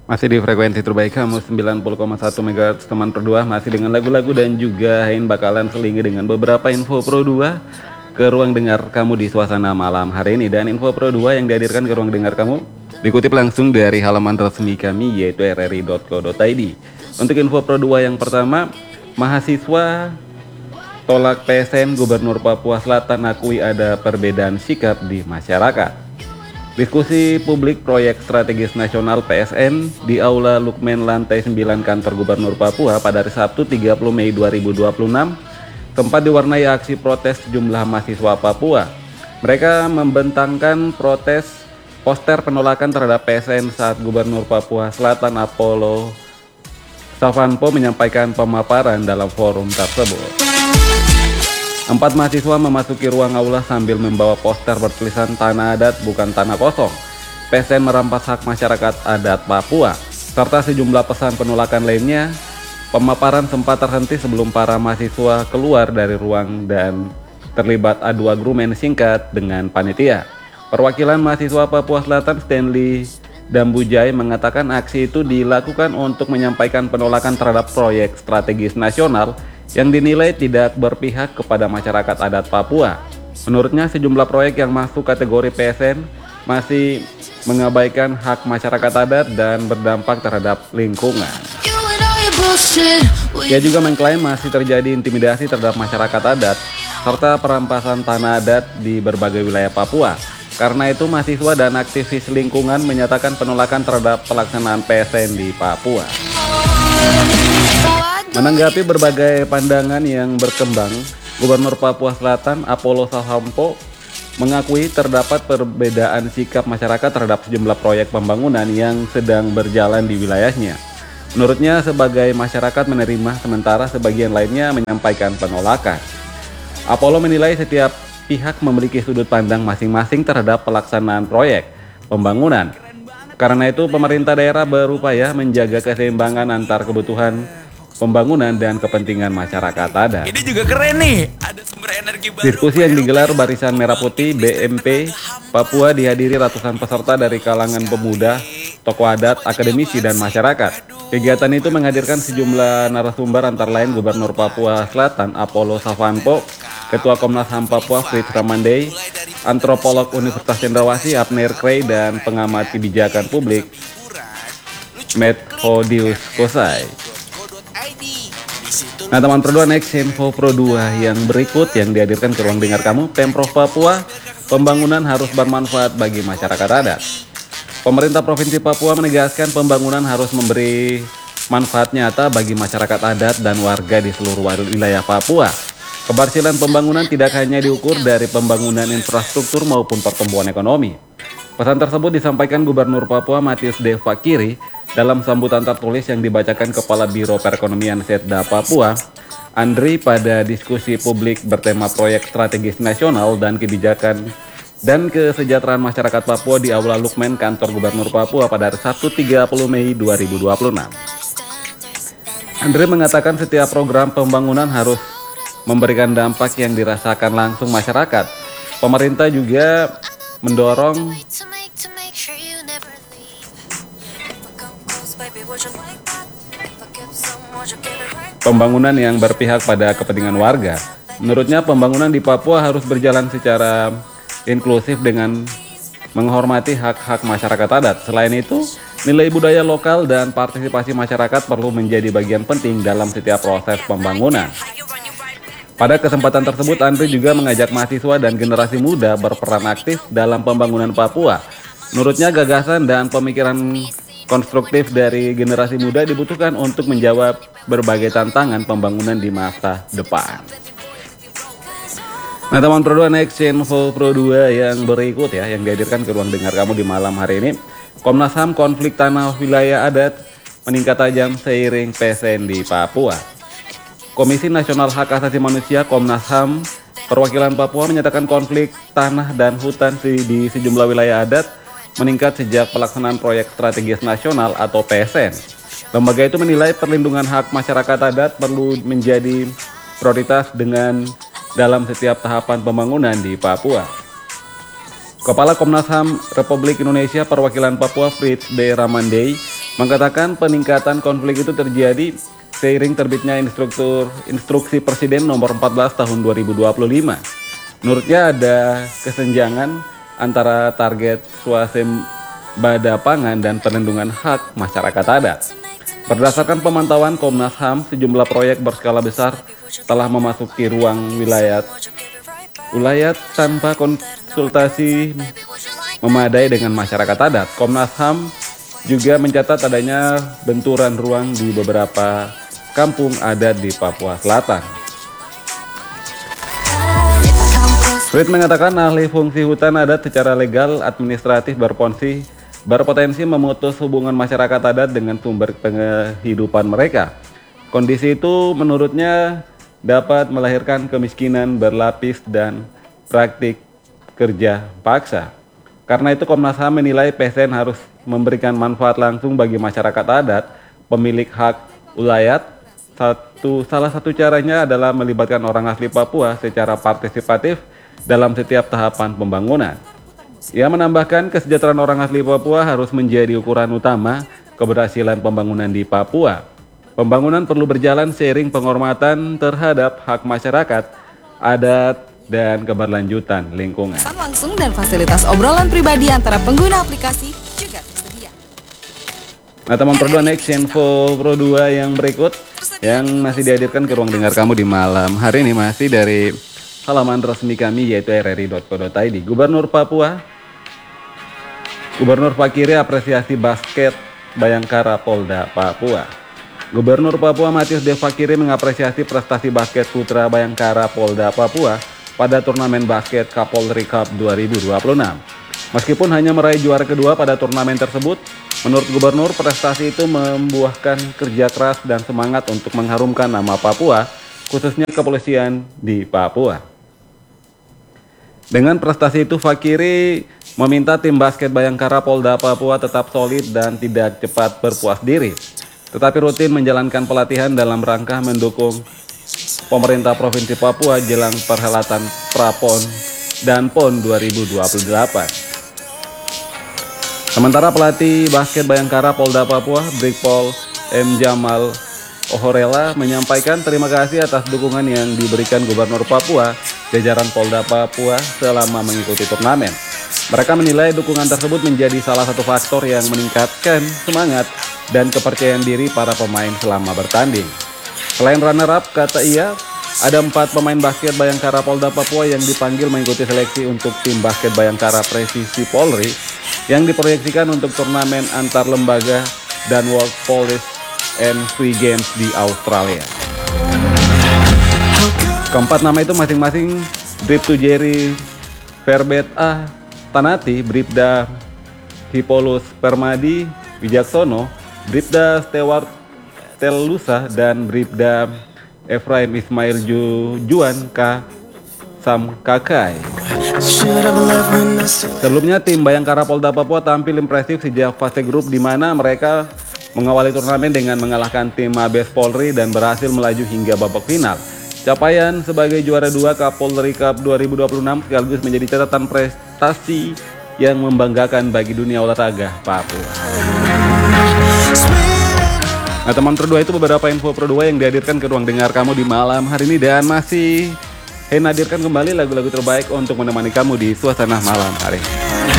Masih di frekuensi terbaik kamu 90,1 MHz teman Pro 2, masih dengan lagu-lagu dan juga Hein bakalan selingi dengan beberapa info Pro 2 ke ruang dengar kamu di suasana malam hari ini. Dan info Pro 2 yang dihadirkan ke ruang dengar kamu dikutip langsung dari halaman resmi kami yaitu rri.co.id. Untuk info Pro 2 yang pertama, mahasiswa tolak PSN, Gubernur Papua Selatan akui ada perbedaan sikap di masyarakat. Diskusi publik proyek strategis nasional PSN di Aula Lukmen lantai 9 kantor Gubernur Papua pada hari Sabtu 30 Mei 2026 tempat diwarnai aksi protes sejumlah mahasiswa Papua. Mereka membentangkan protes poster penolakan terhadap PSN saat Gubernur Papua Selatan Apollo Savanpo menyampaikan pemaparan dalam forum tersebut. 4 mahasiswa memasuki ruang aula sambil membawa poster bertulisan "Tanah Adat bukan tanah kosong", PSN merampas hak masyarakat adat Papua, serta sejumlah pesan penolakan lainnya. Pemaparan sempat terhenti sebelum para mahasiswa keluar dari ruang dan terlibat adu argumen singkat dengan panitia. Perwakilan mahasiswa Papua Selatan Stanley Dambujai mengatakan aksi itu dilakukan untuk menyampaikan penolakan terhadap proyek strategis nasional yang dinilai tidak berpihak kepada masyarakat adat Papua. Menurutnya, sejumlah proyek yang masuk kategori PSN masih mengabaikan hak masyarakat adat dan berdampak terhadap lingkungan. Ia juga mengklaim masih terjadi intimidasi terhadap masyarakat adat serta perampasan tanah adat di berbagai wilayah Papua. Karena itu, mahasiswa dan aktivis lingkungan menyatakan penolakan terhadap pelaksanaan PSN di Papua. Menanggapi berbagai pandangan yang berkembang, Gubernur Papua Selatan Apollo Savanpo mengakui terdapat perbedaan sikap masyarakat terhadap sejumlah proyek pembangunan yang sedang berjalan di wilayahnya. Menurutnya, sebagai masyarakat menerima, sementara sebagian lainnya menyampaikan penolakan. Apollo menilai setiap pihak memiliki sudut pandang masing-masing terhadap pelaksanaan proyek pembangunan. Karena itu, pemerintah daerah berupaya menjaga keseimbangan antar kebutuhan pembangunan dan kepentingan masyarakat adat. Ini juga keren nih, ada sumber energi baru. Diskusi yang digelar Barisan Merah Putih BMP Papua dihadiri ratusan peserta dari kalangan pemuda, tokoh adat, akademisi, dan masyarakat. Kegiatan itu menghadirkan sejumlah narasumber antara lain Gubernur Papua Selatan Apollo Savanpo, Ketua Komnas HAM Papua Fritz Ramandei, antropolog Universitas Cendrawasih Abner Krey, dan pengamat kebijakan publik Methodius Kosai. Nah teman Pro 2, next info Pro 2 yang berikut yang dihadirkan ke ruang dengar kamu. Pemprov Papua, pembangunan harus bermanfaat bagi masyarakat adat. Pemerintah Provinsi Papua menegaskan pembangunan harus memberi manfaat nyata bagi masyarakat adat dan warga di seluruh wilayah Papua. Keberhasilan pembangunan tidak hanya diukur dari pembangunan infrastruktur maupun pertumbuhan ekonomi. Pesan tersebut disampaikan Gubernur Papua Matius D. Fakiri dalam sambutan tertulis yang dibacakan Kepala Biro Perekonomian Setda Papua, Andri, pada diskusi publik bertema proyek strategis nasional dan kebijakan dan kesejahteraan masyarakat Papua di Aula Lukmen kantor Gubernur Papua pada hari Sabtu 30 Mei 2026. Andri mengatakan setiap program pembangunan harus memberikan dampak yang dirasakan langsung masyarakat. Pemerintah juga mendorong pembangunan yang berpihak pada kepentingan warga. Menurutnya, pembangunan di Papua harus berjalan secara inklusif dengan menghormati hak-hak masyarakat adat. Selain itu, nilai budaya lokal dan partisipasi masyarakat perlu menjadi bagian penting dalam setiap proses pembangunan. Pada kesempatan tersebut, Andri juga mengajak mahasiswa dan generasi muda berperan aktif dalam pembangunan Papua. Menurutnya, gagasan dan pemikiran konstruktif dari generasi muda dibutuhkan untuk menjawab berbagai tantangan pembangunan di masa depan. Nah teman Pro 2, next info Pro 2 yang berikut ya, yang dihadirkan ke ruang dengar kamu di malam hari ini. Komnas HAM, konflik tanah wilayah adat meningkat tajam seiring PSN di Papua. Komisi Nasional Hak Asasi Manusia Komnas HAM perwakilan Papua menyatakan konflik tanah dan hutan di sejumlah wilayah adat meningkat sejak pelaksanaan proyek strategis nasional atau PSN. Lembaga itu menilai perlindungan hak masyarakat adat perlu menjadi prioritas dalam setiap tahapan pembangunan di Papua. Kepala Komnas HAM Republik Indonesia perwakilan Papua Fritz D. Ramandei mengatakan peningkatan konflik itu terjadi seiring terbitnya instruksi Presiden nomor 14 tahun 2025. Menurutnya ada kesenjangan antara target swasembada pangan dan perlindungan hak masyarakat adat. Berdasarkan pemantauan Komnas HAM, sejumlah proyek berskala besar telah memasuki ruang wilayah tanpa konsultasi memadai dengan masyarakat adat. Komnas HAM juga mencatat adanya benturan ruang di beberapa kampung adat di Papua Selatan. Frit mengatakan ahli fungsi hutan adat secara legal administratif berpotensi memutus hubungan masyarakat adat dengan sumber kehidupan mereka. Kondisi itu menurutnya dapat melahirkan kemiskinan berlapis dan praktik kerja paksa. Karena itu Komnas HAM menilai PSN harus memberikan manfaat langsung bagi masyarakat adat, pemilik hak ulayat. Salah satu caranya adalah melibatkan orang asli Papua secara partisipatif dalam setiap tahapan pembangunan. Ia menambahkan kesejahteraan orang asli Papua harus menjadi ukuran utama keberhasilan pembangunan di Papua. Pembangunan perlu berjalan seiring penghormatan terhadap hak masyarakat, adat, dan keberlanjutan lingkungan. Langsung dan fasilitas obrolan pribadi antara pengguna aplikasi juga tersedia. Nah teman Pro 2, next info Pro 2 yang berikut yang masih dihadirkan ke ruang dengar kamu di malam hari ini masih dari halaman resmi kami yaitu rri.co.id. Gubernur Fakiri apresiasi basket Bayangkara Polda Papua. Gubernur Papua Matius D. Fakiri mengapresiasi prestasi basket putra Bayangkara Polda Papua pada turnamen basket Kapolri Cup 2026. Meskipun hanya meraih juara kedua pada turnamen tersebut, menurut Gubernur prestasi itu membuahkan kerja keras dan semangat untuk mengharumkan nama Papua, khususnya kepolisian di Papua. Dengan prestasi itu, Fakiri meminta tim basket Bayangkara Polda Papua tetap solid dan tidak cepat berpuas diri, tetapi rutin menjalankan pelatihan dalam rangka mendukung pemerintah Provinsi Papua jelang perhelatan Prapon dan PON 2028. Sementara pelatih basket Bayangkara Polda Papua, Brigpol M. Jamal Ohorela menyampaikan terima kasih atas dukungan yang diberikan Gubernur Papua, jajaran Polda Papua selama mengikuti turnamen. Mereka menilai dukungan tersebut menjadi salah satu faktor yang meningkatkan semangat dan kepercayaan diri para pemain selama bertanding. Selain runner-up, kata ia, ada 4 pemain basket Bayangkara Polda Papua yang dipanggil mengikuti seleksi untuk tim basket Bayangkara Presisi Polri yang diproyeksikan untuk turnamen antar lembaga dan World Police and Free Games di Australia. Keempat nama itu masing-masing Bribtu Jerry Verbet A. Tanati, Bribda Hipolus Permadi Wijaksono, Bribda Stewart Telusa, dan Bribda Efraim Ismail Juan K. Samkakai. Sebelumnya tim Bayangkara Polda Papua tampil impresif sejak fase grup di mana mereka mengawali turnamen dengan mengalahkan tim Mabes Polri dan berhasil melaju hingga babak final. Capaian sebagai juara 2 Kapolri Cup 2026 sekaligus menjadi catatan prestasi yang membanggakan bagi dunia olahraga Papua. Nah teman Pro 2, itu beberapa info Pro 2 yang dihadirkan ke ruang dengar kamu di malam hari ini, dan masih hadirkan kembali lagu-lagu terbaik untuk menemani kamu di suasana malam hari ini.